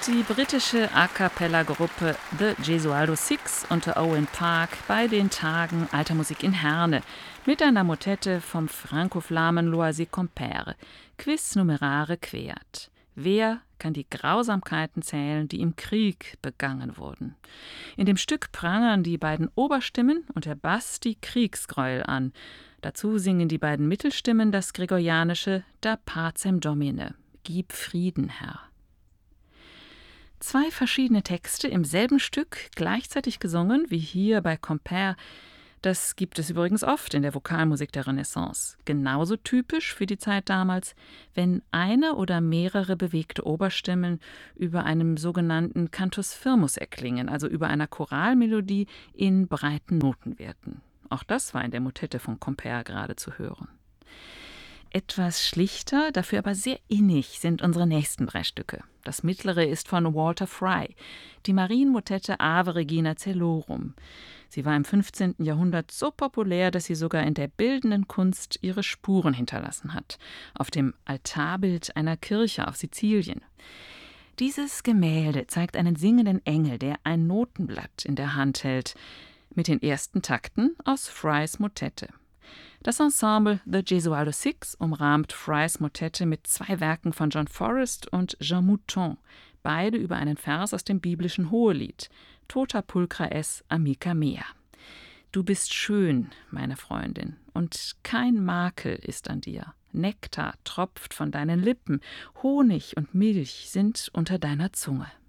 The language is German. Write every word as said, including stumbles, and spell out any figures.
Die britische A-cappella-Gruppe The Gesualdo Six unter Owen Park bei den Tagen Alter Musik in Herne mit einer Motette vom Franco-Flamen Loisy Compère, Quis numerare queat. Wer kann die Grausamkeiten zählen, die im Krieg begangen wurden? In dem Stück prangern die beiden Oberstimmen und der Bass die Kriegsgräuel an. Dazu singen die beiden Mittelstimmen das gregorianische Da Pacem Domine, Gib Frieden, Herr. Zwei verschiedene Texte im selben Stück gleichzeitig gesungen, wie hier bei Compère. Das gibt es übrigens oft in der Vokalmusik der Renaissance. Genauso typisch für die Zeit damals, wenn eine oder mehrere bewegte Oberstimmen über einem sogenannten Cantus firmus erklingen, also über einer Choralmelodie in breiten Notenwerten. Auch das war in der Motette von Compère gerade zu hören. Etwas schlichter, dafür aber sehr innig sind unsere nächsten drei Stücke. Das mittlere ist von Walter Fry, die Marienmotette Ave Regina Caelorum. Sie war im fünfzehnten Jahrhundert so populär, dass sie sogar in der bildenden Kunst ihre Spuren hinterlassen hat, auf dem Altarbild einer Kirche auf Sizilien. Dieses Gemälde zeigt einen singenden Engel, der ein Notenblatt in der Hand hält, mit den ersten Takten aus Frys Motette. Das Ensemble The Gesualdo Six umrahmt Frys Motette mit zwei Werken von John Forrest und Jean Mouton, beide über einen Vers aus dem biblischen Hohelied, Tota pulchra es amica mea. Du bist schön, meine Freundin, und kein Makel ist an dir. Nektar tropft von deinen Lippen, Honig und Milch sind unter deiner Zunge.